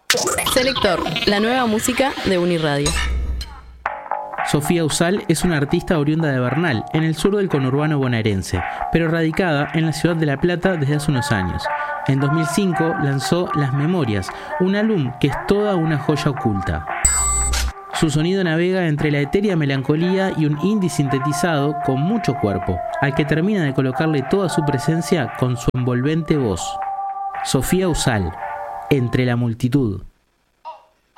Selector, la nueva música de Uniradio. Sofía Usal es una artista oriunda de Bernal, en el sur del conurbano bonaerense, pero radicada en la ciudad de La Plata desde hace unos años. En 2005 lanzó Las Memorias, un álbum que es toda una joya oculta. Su sonido navega entre la etérea melancolía y un indie sintetizado con mucho cuerpo, al que termina de colocarle toda su presencia con su envolvente voz. Sofía Usal, Entre la multitud.